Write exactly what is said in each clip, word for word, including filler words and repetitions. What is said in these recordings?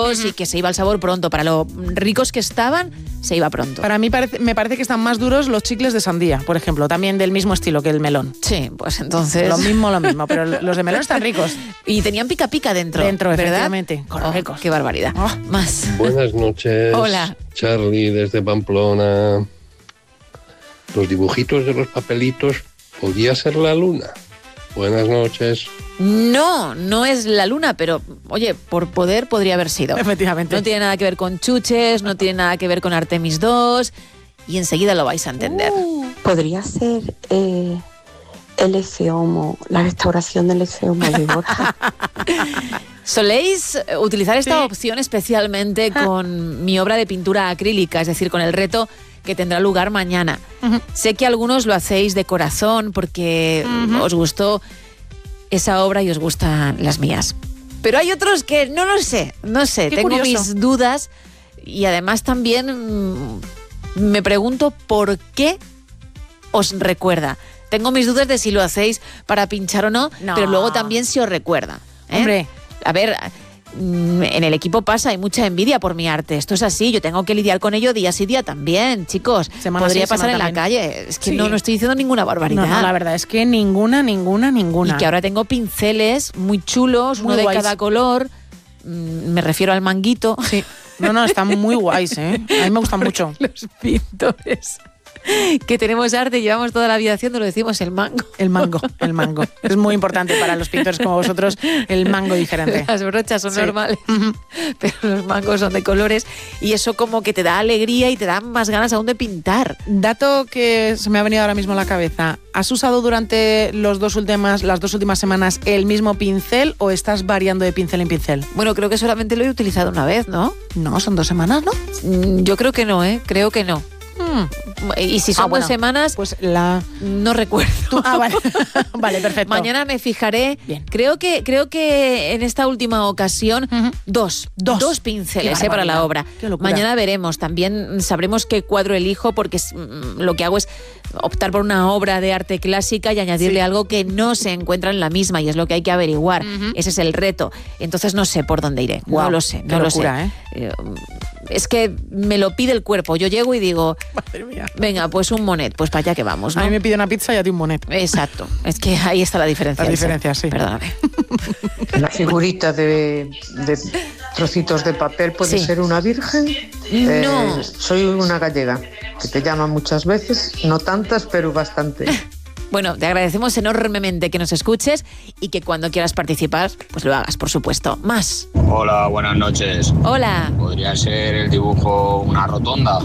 duros uh-huh. y que se iba el sabor pronto. Para lo ricos que estaban, se iba pronto. Para mí parece, me parece que están más duros los chicles de sandía, por ejemplo, también del mismo estilo que el melón. Sí, pues entonces... Lo mismo, lo mismo, pero los de melón están ricos. Y tenían pica pica dentro. Dentro, ¿verdad? efectivamente. Oh, qué barbaridad. Oh. Más. Buenas noches. Hola. Charlie desde Pamplona. Los dibujitos de los papelitos, ¿podía ser la luna? Buenas noches. No, no es la luna, pero, oye, por poder podría haber sido. Efectivamente. No tiene nada que ver con chuches, no tiene nada que ver con Artemis dos, y enseguida lo vais a entender. Uh, podría ser eh, el Efeomo, la restauración del Efeomo de Borja. Soléis utilizar esta sí. opción especialmente con mi obra de pintura acrílica, es decir, con el reto que tendrá lugar mañana. Uh-huh. Sé que algunos lo hacéis de corazón porque uh-huh. os gustó esa obra y os gustan las mías. Pero hay otros que no lo sé, no sé, Qué tengo curioso. mis dudas y además también mmm, me pregunto por qué os recuerda. Tengo mis dudas de si lo hacéis para pinchar o no, no. pero luego también si os recuerda. ¿eh? Hombre. A ver... En el equipo pasa, hay mucha envidia por mi arte. Esto es así, yo tengo que lidiar con ello día sí día también, chicos. Semana Podría sí, pasar en también. la calle. Es que sí. no, no estoy diciendo ninguna barbaridad. No, no, la verdad es que ninguna, ninguna, ninguna. Y que ahora tengo pinceles muy chulos, muy uno de guays. cada color. Me refiero al manguito. Sí. No, no, están muy guays, ¿eh? A mí me gustan mucho. Los pintores que tenemos arte y llevamos toda la vida haciendo, lo decimos el mango. El mango, el mango. Es muy importante para los pintores como vosotros, el mango diferente. Las brochas son sí. normales, uh-huh. pero los mangos son de colores y eso como que te da alegría y te da más ganas aún de pintar. Dato que se me ha venido ahora mismo a la cabeza. ¿Has usado durante los dos últimas, las dos últimas semanas el mismo pincel o estás variando de pincel en pincel? Bueno, creo que solamente lo he utilizado una vez, ¿no? No, son dos semanas, ¿no? Yo creo que no, ¿eh? Creo que no. Hmm. Y si son ah, bueno, dos semanas, pues la... no recuerdo. Tú, ah, vale. Vale, perfecto. Mañana me fijaré. Bien. Creo que creo que en esta última ocasión uh-huh. dos, dos, dos pinceles eh, para la obra. Qué locura. Mañana veremos. También sabremos qué cuadro elijo porque lo que hago es optar por una obra de arte clásica y añadirle sí. algo que no se encuentra en la misma y es lo que hay que averiguar. Uh-huh. Ese es el reto. Entonces no sé por dónde iré. Wow, no lo sé. Qué no locura, lo sé. ¿eh? Es que me lo pide el cuerpo. Yo llego y digo, madre mía. Venga, pues un monet, pues para allá que vamos, ¿no? A mí me pide una pizza y a ti un monet. Exacto, es que ahí está la diferencia. La diferencia, sí. Perdóname. La figurita de, de trocitos de papel puede sí. ser una virgen. No. Eh, soy una gallega, que te llama muchas veces, no tantas, pero bastante. Bueno, te agradecemos enormemente que nos escuches y que cuando quieras participar, pues lo hagas, por supuesto. Más. Hola, buenas noches. Hola. Podría ser el dibujo una rotonda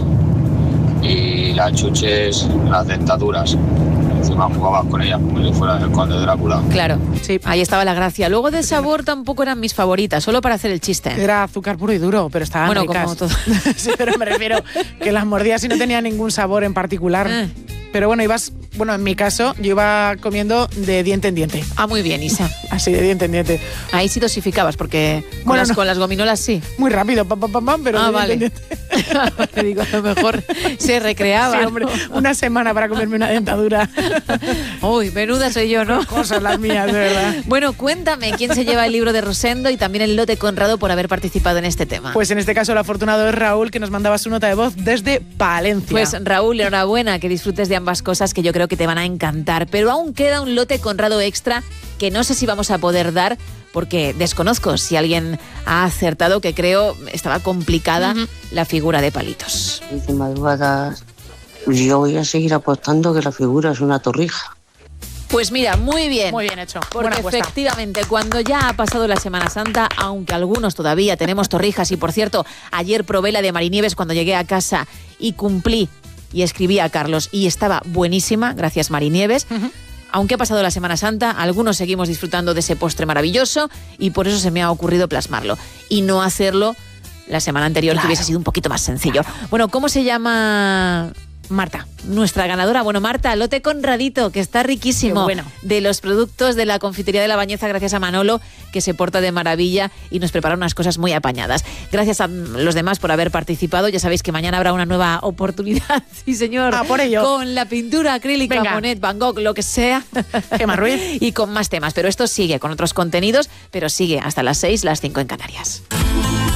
y las chuches, las dentaduras. Encima jugabas con ellas como si fuera el conde Drácula. Claro, sí, ahí estaba la gracia. Luego de sabor tampoco eran mis favoritas, solo para hacer el chiste. Era azúcar puro y duro, pero estaban bueno, ricas. Como todo. Sí, pero me refiero que las mordías y no tenía ningún sabor en particular. Eh. Pero bueno, ibas, bueno, en mi caso, yo iba comiendo de diente en diente. Ah, muy bien, Isa. Así, de diente en diente. Ahí sí dosificabas, porque con, bueno, las, no. con las gominolas sí. Muy rápido, pam, pam, pam, pam, pero ah, de vale. diente en diente. Te digo, a lo mejor se recreaba. Sí, hombre, una semana para comerme una dentadura. Uy, menuda soy yo, ¿no? Cosas las mías, de verdad. Bueno, cuéntame, ¿quién se lleva el libro de Rosendo y también el lote Conrado por haber participado en este tema? Pues en este caso el afortunado es Raúl, que nos mandaba su nota de voz desde Palencia. Pues Raúl, enhorabuena, que disfrutes de ambas cosas que yo creo que te van a encantar. Pero aún queda un lote Conrado extra que no sé si vamos a poder dar porque desconozco si alguien ha acertado, que creo estaba complicada uh-huh. la figura de Palitos. Dice madrugadas, yo voy a seguir apostando que la figura es una torrija. Pues mira, muy bien. Muy bien hecho. Porque efectivamente, cuando ya ha pasado la Semana Santa, aunque algunos todavía tenemos torrijas, y por cierto, ayer probé la de Marinieves cuando llegué a casa y cumplí y escribí a Carlos y estaba buenísima, gracias Marinieves. Uh-huh. Aunque ha pasado la Semana Santa, algunos seguimos disfrutando de ese postre maravilloso y por eso se me ha ocurrido plasmarlo y no hacerlo la semana anterior, claro, que hubiese sido un poquito más sencillo. Claro. Bueno, ¿cómo se llama Marta, nuestra ganadora? Bueno, Marta, lote Conradito, que está riquísimo. Qué bueno. De los productos de la confitería de La Bañeza, gracias a Manolo, que se porta de maravilla y nos prepara unas cosas muy apañadas. Gracias a los demás por haber participado. Ya sabéis que mañana habrá una nueva oportunidad, sí señor, ah, por ello. Con la pintura acrílica, Venga. Monet, Van Gogh, lo que sea. Gemma Ruiz. Y con más temas, pero esto sigue con otros contenidos, pero sigue hasta las seis, las cinco en Canarias.